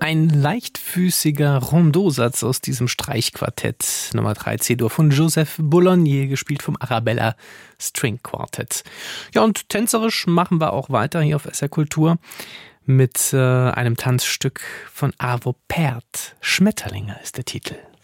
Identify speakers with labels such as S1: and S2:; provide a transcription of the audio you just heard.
S1: Ein leichtfüßiger Rondeau-Satz aus diesem Streichquartett Nummer 3 C-Dur von Joseph Boulognier, gespielt vom Arabella String Quartet. Ja, und tänzerisch machen wir auch weiter hier auf SR Kultur mit einem Tanzstück von Arvo Pärt. Schmetterlinge ist der Titel.